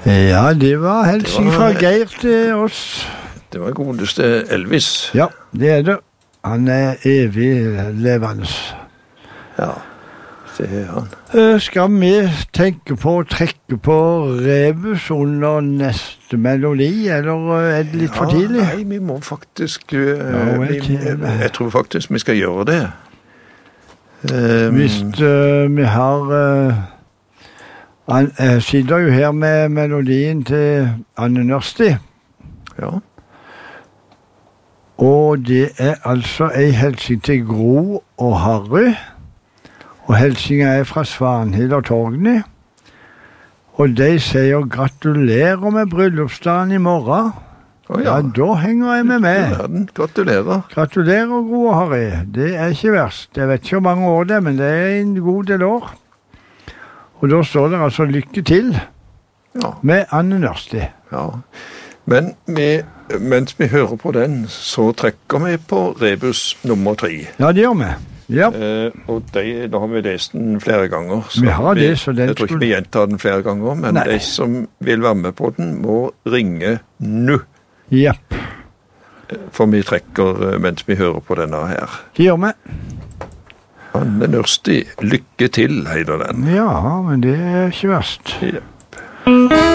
Ja, det var hilsen fra Geir til oss. Det var godeste Elvis. Ja, det er det. Han er evig levende. Ja, det er han. Skal vi tenke på å trekke på rebus under neste melodi, eller er det litt for tidlig? Nei, vi må faktisk... jeg tror faktisk vi skal gjøre det. Hvis vi har... Jeg sitter jo her med melodien til Anne Nørsti. Ja. Og det er altså en hilsen til Gro og Harry. Og hilsingen er fra Svanhild og Torgny. Og de sier gratulerer med bryllupsdagen i morgen. Ja, da henger jeg med. Gratulerer. Gratulerer, Gro og Harry. Det er ikke verst. Jeg vet ikke hvor mange år det er, men det er en god del år. Og da står det altså lykke til med Anne Nørsti. Ja, men mens vi hører på den, så trekker vi på rebus nummer 3. Ja, det gjør vi. Ja. Og da har vi lest den flere ganger. Vi har det, så den jeg tror ikke vi gjentar den flere ganger, men de som vil være med på den må ringe nå. Ja. For vi trekker mens vi hører på denne her. Det gjør vi. Anne Nørsti, lykke til, heter den. Ja, men det er ikke verst. Yep.